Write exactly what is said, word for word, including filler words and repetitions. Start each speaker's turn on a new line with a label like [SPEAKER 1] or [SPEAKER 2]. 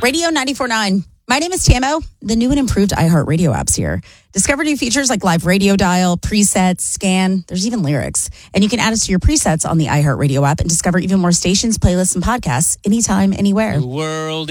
[SPEAKER 1] Radio ninety-four point nine. My name is Tamo. The new and improved iHeartRadio app's here. Discover new features like live radio dial, presets, scan. There's even lyrics. And you can add us to your presets on the iHeartRadio app and discover even more stations, playlists, and podcasts anytime, anywhere.
[SPEAKER 2] The world